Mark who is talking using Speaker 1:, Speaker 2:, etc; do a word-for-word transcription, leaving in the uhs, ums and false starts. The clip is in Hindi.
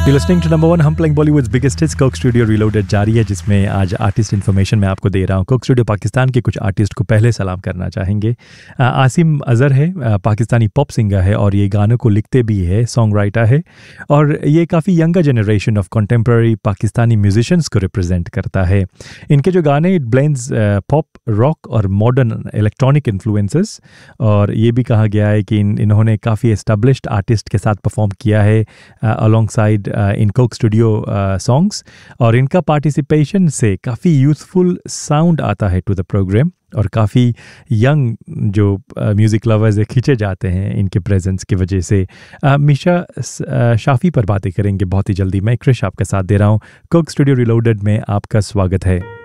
Speaker 1: You're listening to number one हम playing Bollywood's biggest hits. Coke studio reloaded जारी है, जिसमें आज आर्टिस्ट इन्फॉर्मेशन मैं आपको दे रहा हूँ। कोक स्टूडियो पाकिस्तान के कुछ आर्टिस्ट को पहले सलाम करना चाहेंगे। आसिम अज़हर है, पाकिस्तानी पॉप सिंगर है और ये गानों को लिखते भी है, सॉन्ग राइटर है और ये काफ़ी younger generation of contemporary Pakistani musicians को रिप्रेजेंट करता है। इनके जो गाने इट ब्लेंड्स पॉप, रॉक और मॉडर्न इलेक्ट्रॉनिक इन्फ्लुएंसेस, और ये भी कहा गया है कि इन इन्होंने काफ़ी एस्टेब्लिश्ड आर्टिस्ट के साथ परफॉर्म किया है along side in Coke studio songs, और इनका पार्टिसिपेशन से काफ़ी यूथफुल साउंड आता है टू द प्रोग्राम और काफ़ी यंग जो म्यूज़िक लवर्स खींचे जाते हैं इनके प्रेजेंस की वजह से। uh, मीशा uh, शाफ़ी पर बातें करेंगे बहुत ही जल्दी। मैं क्रिश आपका साथ दे रहा हूँ। कोक स्टूडियो रीलोडेड में आपका स्वागत है।